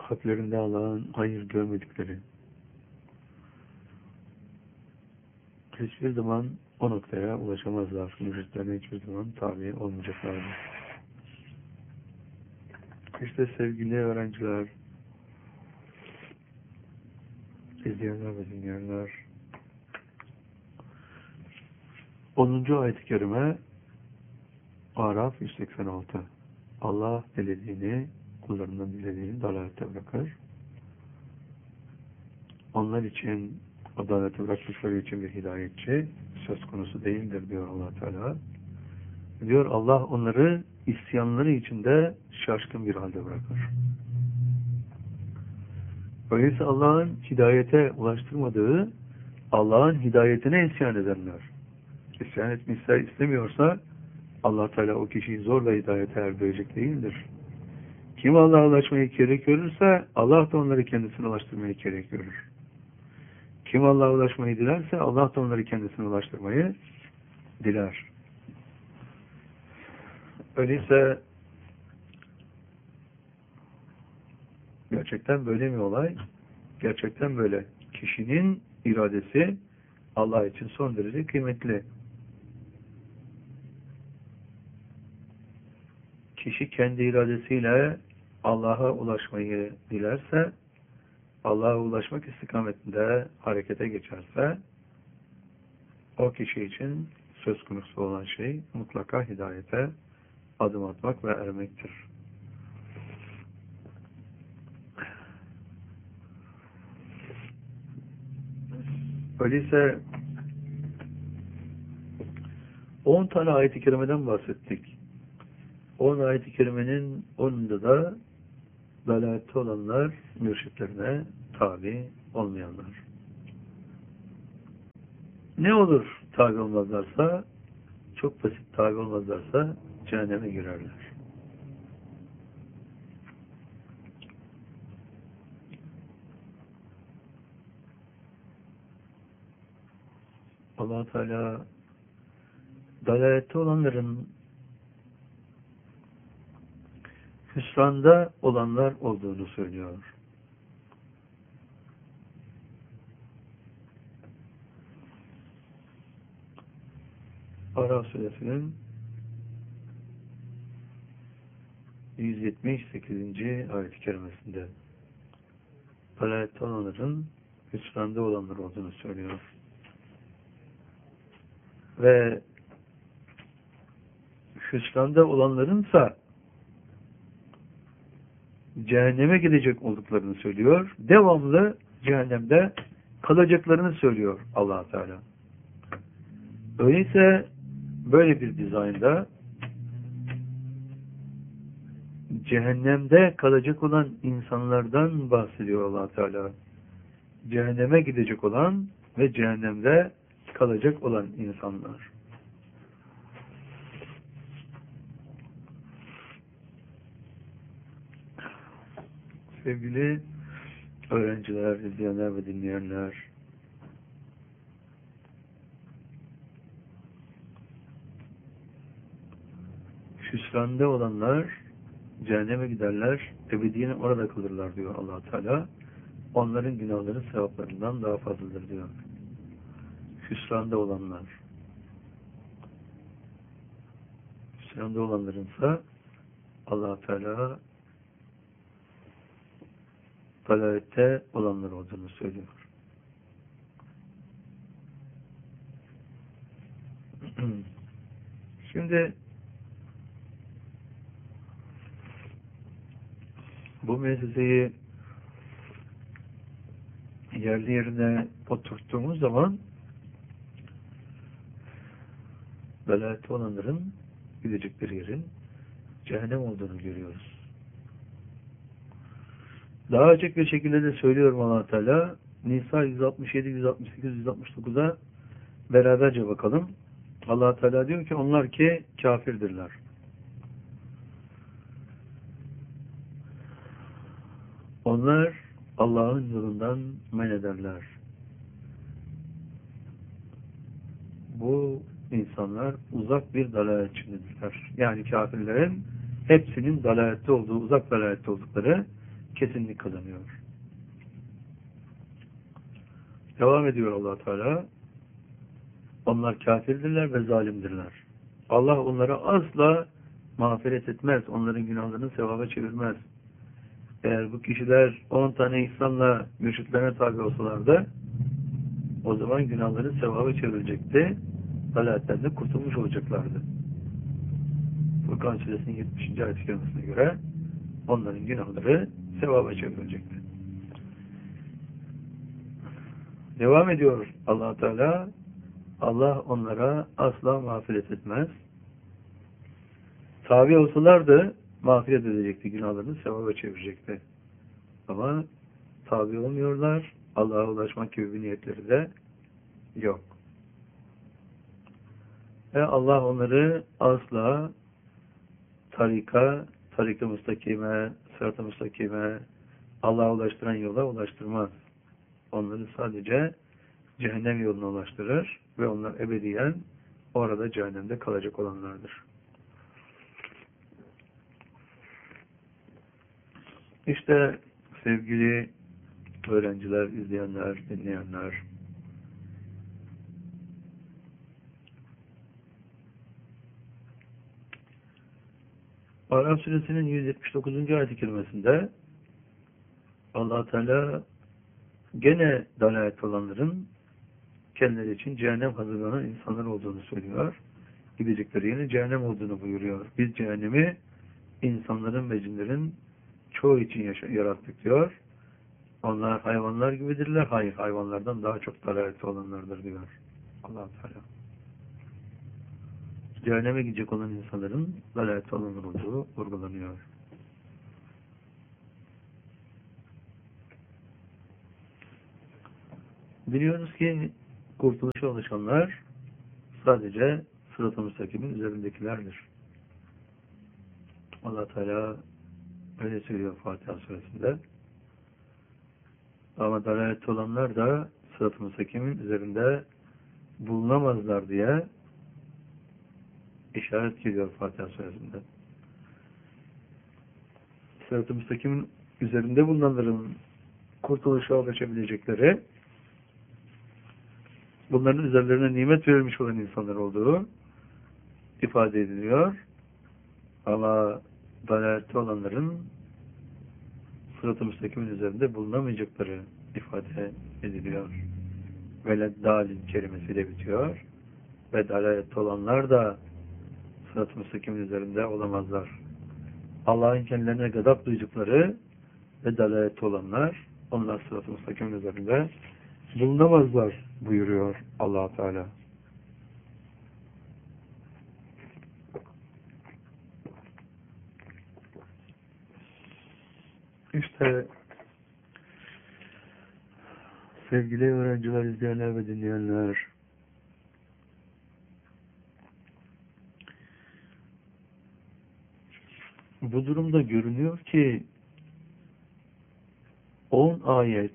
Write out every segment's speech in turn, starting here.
kalplerinde Allah'ın hayır görmedikleri, hiçbir zaman o noktaya ulaşamazlar. Mürşitlerine hiçbir zaman tabi olmayacaklardır. İşte sevgili öğrenciler, izleyenler ve dinleyenler, 10. ayet-i kerime Araf 186. Allah dilediğini, kullarından dilediğini dalalete bırakır. Onlar için, adalete bıraktıkları için bir hidayetçi söz konusu değildir diyor Allah Teala. Diyor Allah onları isyanları içinde şaşkın bir halde bırakır. Öyleyse Allah'ın hidayete ulaştırmadığı, Allah'ın hidayetine isyan edenler, isyan etmişse, istemiyorsa Allah Teala o kişiyi zorla hidayete erdirecek değildir. Kim Allah'a ulaşmayı kerek görürse Allah da onları kendisine ulaştırmayı kerek görür. Kim Allah'a ulaşmayı dilerse Allah da onları kendisine ulaştırmayı diler. Öyleyse gerçekten böyle mi olay? Gerçekten böyle. Kişinin iradesi Allah için son derece kıymetli. Kişi kendi iradesiyle Allah'a ulaşmayı dilerse, Allah'a ulaşmak istikametinde harekete geçerse, o kişi için söz konusu olan şey mutlaka hidayete adım atmak ve ermektir. Öyleyse 10 tane ayet-i kerimeden bahsettik. 10 ayet-i kerimenin 10'unda da dalalette olanlar, mürşitlerine tabi olmayanlar. Ne olur tabi olmazlarsa, çok basit tabi olmazlarsa cehenneme girerler. Allah Teala dalalette olanların hüsranda olanlar olduğunu söylüyor. Araf suresinin 178. ayet-i kerimesinde dalalette olanların hüsranda olanlar olduğunu söylüyor. Ve hüsranda olanlarınsa cehenneme gidecek olduklarını söylüyor. Devamlı cehennemde kalacaklarını söylüyor Allah Teala. Öyleyse böyle bir dizaynda cehennemde kalacak olan insanlardan bahsediyor Allah Teala. Cehenneme gidecek olan ve cehennemde kalacak olan insanlar. Sevgili öğrenciler, izleyenler ve dinleyenler, hüsranda olanlar cehenneme giderler, ebediyen orada kalırlar diyor Allah Teala. Onların günahları sevaplarından daha fazladır diyor. Hüsranda olanlar. Hüsranda olanlarınsa Allah Teala dalalette olanlar olduğunu söylüyor. Şimdi bu mevzuyu yerli yerine oturttuğumuz zaman dalalette olanların gidecekleri yerin cehennem olduğunu görüyoruz. Daha açık bir şekilde de söylüyorum Allah Teala. Nisa 167, 168, 169'a beraberce bakalım. Allah Teala diyor ki onlar ki kafirdirler. Onlar Allah'ın yolundan men ederler. Bu insanlar uzak bir dalalet içindedirler. Yani kafirlerin hepsinin dalalette olduğu, uzak dalalette oldukları kesinlik kazanıyor. Devam ediyor Allah Teala. Onlar kafirdirler ve zalimdirler. Allah onlara asla mağfiret etmez. Onların günahlarını sevaba çevirmez. Eğer bu kişiler 10 tane ihsanla mürşitlerine tabi olsalardı, o zaman günahları sevaba çevrilecekti. Dalaletlerinde kurtulmuş olacaklardı. Furkan Suresinin 70. ayet-i kerimesine göre onların günahları sevaba çevrilecekti. Devam ediyor Allah Teala. Allah onlara asla mağfiret etmez. Tabi olsalardı mağfiret edecekti, günahlarını sevaba çevirecekti. Ama tabi olmuyorlar. Allah'a ulaşmak gibi bir niyetleri de yok. Ve Allah onları asla tarik-i müstakime, sırat-ı müstakime, Allah'a ulaştıran yola ulaştırmaz. Onları sadece cehennem yoluna ulaştırır ve onlar ebediyen orada cehennemde kalacak olanlardır. İşte sevgili öğrenciler, izleyenler, dinleyenler, Araf Suresinin 179. ayet-i kerimesinde Allah Teala gene dalalet olanların kendileri için cehennem hazırlanan insanlar olduğunu söylüyor. Gidecekleri yerin cehennem olduğunu buyuruyor. Biz cehennemi insanların ve cinlerin çoğu için yarattık diyor. Onlar hayvanlar gibidirler. Hayır, hayvanlardan daha çok dalaletli olanlardır diyor Allah Teala. Cehenneme gidecek olan insanların dalaletli olanlar olduğu vurgulanıyor. Biliyoruz ki kurtuluşa ulaşanlar sadece sırat-ı müstakimin üzerindekilerdir. Allah Teala öyle söylüyor Fatiha suresinde. Ama dalaletli olanlar da sırat-ı müstakimin üzerinde bulunamazlar diye işaret geliyor Fatiha suresinde. Sırat-ı müstakimin üzerinde bulunanların kurtuluşa ulaşabilecekleri, bunların üzerlerine nimet verilmiş olan insanlar olduğu ifade ediliyor. Ama dalaletli olanların sırat-ı müstakimin üzerinde bulunamayacakları ifade ediliyor. Veleddalin kelimesiyle bitiyor. Ve dalaletli olanlar da sırat-ı müstakimin üzerinde olamazlar. Allah'ın kendilerine gazap duydukları ve dalaletli olanlar, onlar sırat-ı müstakimin üzerinde bulunamazlar buyuruyor Allah Teala. İşte sevgili öğrenciler, izleyenler ve dinleyenler, bu durumda görünüyor ki 10 ayet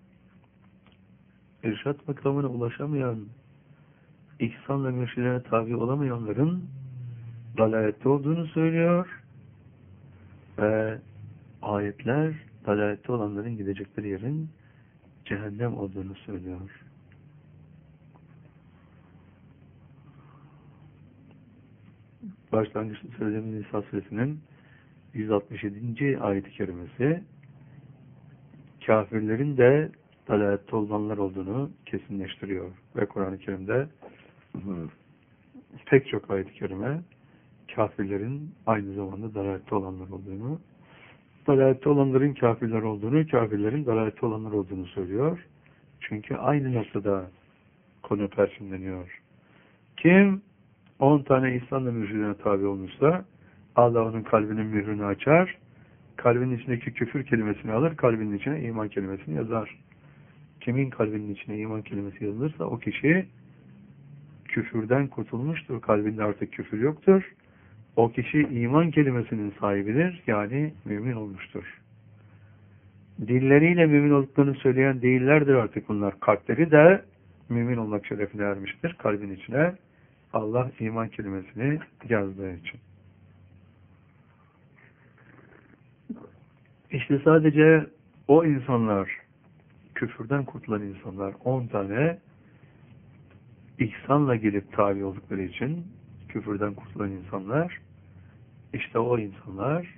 irşat makamına ulaşamayan, ihsan ve mürşidine tabi olamayanların dalalette olduğunu söylüyor ve ayetler dalalette olanların gidecekleri yerin cehennem olduğunu söylüyor. Başlangıçta söylediğimiz Nisa suresinin 167. ayet-i kerimesi kafirlerin de dalalette olanlar olduğunu kesinleştiriyor. Ve Kur'an-ı Kerim'de pek çok ayet-i kerime kafirlerin aynı zamanda dalalette olanlar olduğunu, dalalette olanların kafirler olduğunu, kafirlerin dalalette olanlar olduğunu söylüyor. Çünkü aynı noktada konu perçinleniyor. Kim 10 tane İslam'la mürşidine tabi olmuşsa Allah onun kalbinin mührünü açar, kalbinin içindeki küfür kelimesini alır, kalbinin içine iman kelimesini yazar. Kimin kalbinin içine iman kelimesi yazılırsa o kişi küfürden kurtulmuştur. Kalbinde artık küfür yoktur. O kişi iman kelimesinin sahibidir. Yani mümin olmuştur. Dilleriyle mümin olduklarını söyleyen değillerdir artık bunlar. Kalpleri de mümin olmak şerefine ermiştir. Kalbin içine Allah iman kelimesini yazdığı için. İşte sadece o insanlar, küfürden kurtulan insanlar, 10 tane ihsanla gelip tabi oldukları için küfürden kurtulan insanlar, işte o insanlar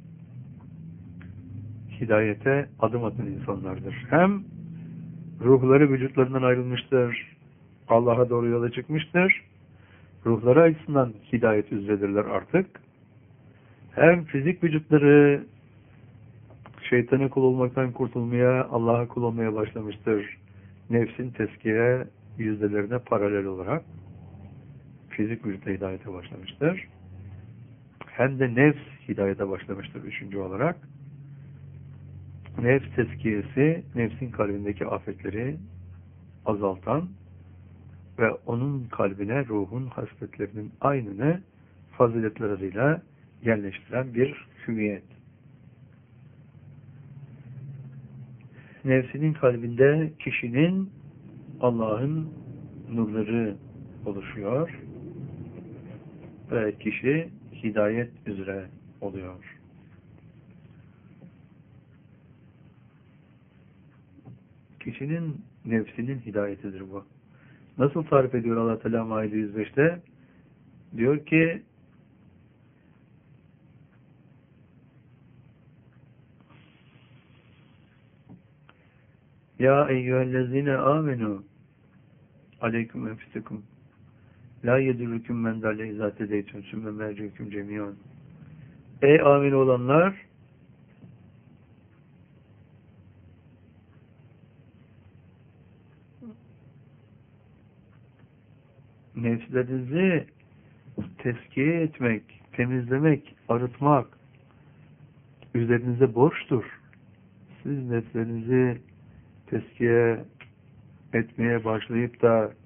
hidayete adım atan insanlardır. Hem ruhları vücutlarından ayrılmıştır, Allah'a doğru yola çıkmıştır, ruhları açısından hidayet üzeredirler artık. Hem fizik vücutları şeytana kul olmaktan kurtulmaya, Allah'a kul olmaya başlamıştır. Nefsin teskiye yüzdelerine paralel olarak fizik vücutta hidayete başlamıştır. Hem de nefs hidayete başlamıştır üçüncü olarak. Nefs teskiyesi, nefsin kalbindeki afetleri azaltan ve onun kalbine ruhun hasletlerinin aynını faziletleriyle yerleştiren bir hüviyet. Nefsinin kalbinde kişinin Allah'ın nurları oluşuyor ve kişi hidayet üzere oluyor. Kişinin nefsinin hidayetidir bu. Nasıl tarif ediyor Allah Teala Maide 105'te? Diyor ki Ya eyyühellezine amenu aleyküm enfusekum la yedurrukum men dalle izâ tedeytun sümme mercüküm cemiyon. Ey amin olanlar, nefslerinizi tezkiye etmek, temizlemek, arıtmak üzerinize borçtur. Siz nefslerinizi tezkiye etmeye başlayıp da